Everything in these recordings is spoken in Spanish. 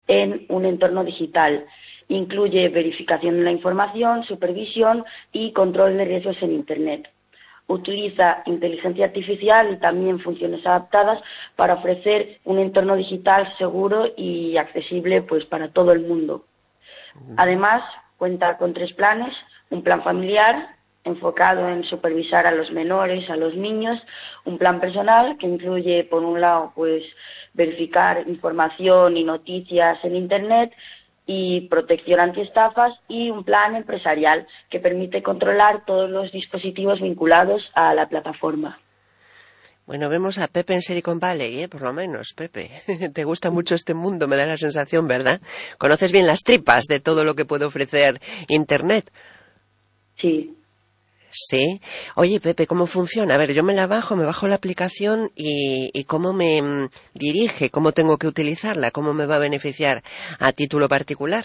en un entorno digital. Incluye verificación de la información, supervisión y control de riesgos en Internet. Utiliza inteligencia artificial y también funciones adaptadas para ofrecer un entorno digital seguro y accesible pues para todo el mundo. Además, cuenta con 3 planes: un plan familiar enfocado en supervisar a los menores, a los niños; un plan personal que incluye, por un lado, pues verificar información y noticias en Internet y protección antiestafas; y un plan empresarial que permite controlar todos los dispositivos vinculados a la plataforma. Bueno, vemos a Pepe en Silicon Valley, por lo menos, Pepe. Te gusta mucho este mundo, me da la sensación, ¿verdad? Conoces bien las tripas de todo lo que puede ofrecer Internet. Sí. Sí. Oye, Pepe, ¿cómo funciona? A ver, yo me bajo la aplicación y ¿cómo me dirige? ¿Cómo tengo que utilizarla? ¿Cómo me va a beneficiar a título particular?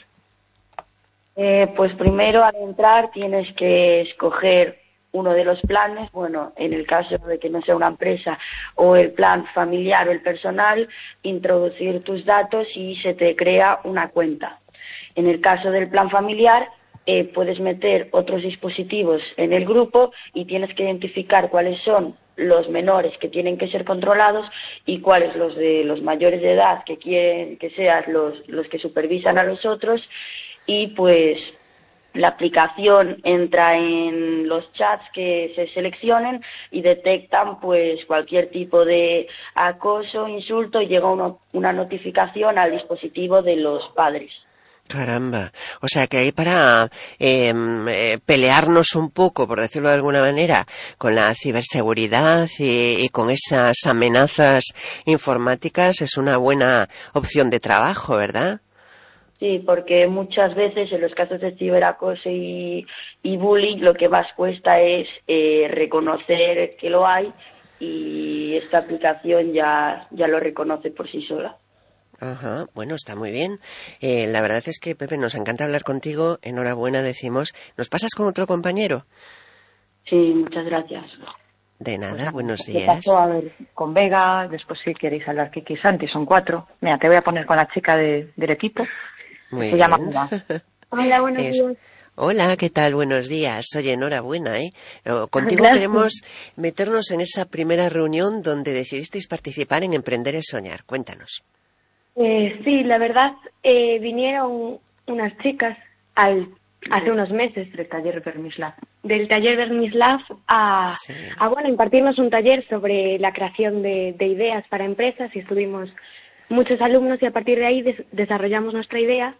Pues primero, al entrar, tienes que escoger uno de los planes. Bueno, en el caso de que no sea una empresa, o el plan familiar o el personal, introducir tus datos y se te crea una cuenta. En el caso del plan familiar, puedes meter otros dispositivos en el grupo y tienes que identificar cuáles son los menores que tienen que ser controlados y cuáles los de los mayores de edad que quieren que sean los que supervisan a los otros. Y pues la aplicación entra en los chats que se seleccionen y detectan pues cualquier tipo de acoso, insulto, y llega una notificación al dispositivo de los padres. Caramba, o sea que hay para pelearnos un poco, por decirlo de alguna manera, con la ciberseguridad y con esas amenazas informáticas, es una buena opción de trabajo, ¿verdad? Sí, porque muchas veces en los casos de ciberacoso y bullying lo que más cuesta es reconocer que lo hay, y esta aplicación ya lo reconoce por sí sola. Ajá, bueno, está muy bien. La verdad es que, Pepe, nos encanta hablar contigo. Enhorabuena, decimos. ¿Nos pasas con otro compañero? Sí, muchas gracias. De nada, Pues buenos te días. paso a ver con Vega, después si queréis hablar Kiki y Santi, son 4. Mira, te voy a poner con la chica del equipo. Muy se bien. llama Vega. Hola, buenos días. Hola, ¿qué tal? Buenos días. Oye, enhorabuena, ¿eh? Contigo Gracias. queremos meternos en esa primera reunión donde decidisteis participar en Emprender es Soñar. Cuéntanos. Sí, la verdad, vinieron unas chicas hace unos meses Del taller Vermislav. del taller Vermislav a impartirnos un taller sobre la creación de ideas para empresas, y estuvimos muchos alumnos y a partir de ahí desarrollamos nuestra idea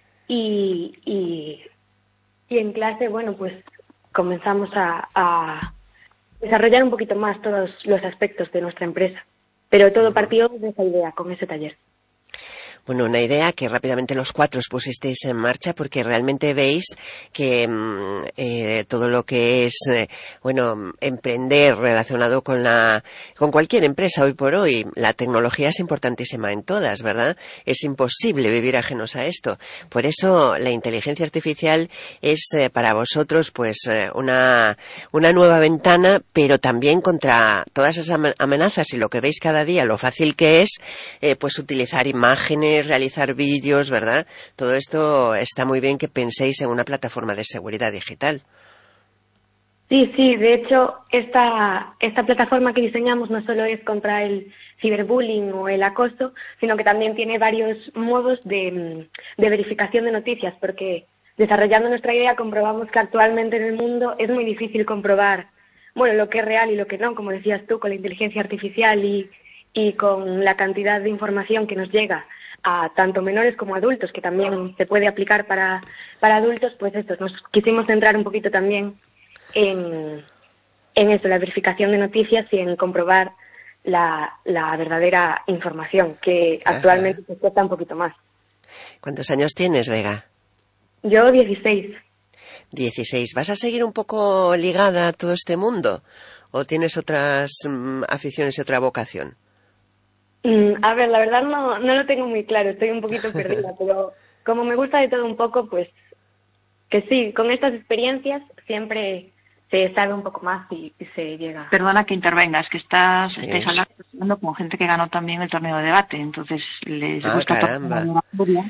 y en clase, bueno, pues comenzamos a desarrollar un poquito más todos los aspectos de nuestra empresa, pero todo partió de esa idea, con ese taller. Bueno, una idea que rápidamente los 4 os pusisteis en marcha porque realmente veis que todo lo que es, emprender relacionado con cualquier empresa hoy por hoy, la tecnología es importantísima en todas, ¿verdad? Es imposible vivir ajenos a esto. Por eso la inteligencia artificial es para vosotros pues una nueva ventana, pero también contra todas esas amenazas y lo que veis cada día, lo fácil que es pues utilizar imágenes, realizar vídeos, ¿verdad? Todo esto está muy bien que penséis en una plataforma de seguridad digital. Sí, de hecho, esta plataforma que diseñamos no solo es contra el ciberbullying o el acoso, sino que también tiene varios modos de verificación de noticias, porque desarrollando nuestra idea comprobamos que actualmente en el mundo es muy difícil comprobar, bueno, lo que es real y lo que no, como decías tú, con la inteligencia artificial y con la cantidad de información que nos llega a tanto menores como adultos, que también se puede aplicar para adultos. Pues esto, nos quisimos centrar un poquito también en eso, la verificación de noticias y en comprobar la verdadera información, que actualmente se cuesta un poquito más. ¿Cuántos años tienes, Vega? Yo 16. 16. ¿Vas a seguir un poco ligada a todo este mundo? ¿O tienes otras aficiones y otra vocación? A ver, la verdad no lo tengo muy claro, estoy un poquito perdida, pero como me gusta de todo un poco, pues que sí, con estas experiencias siempre se sabe un poco más y se llega. Perdona que intervengas, que estáis hablando con gente que ganó también el torneo de debate, entonces les gusta caramba. tocar la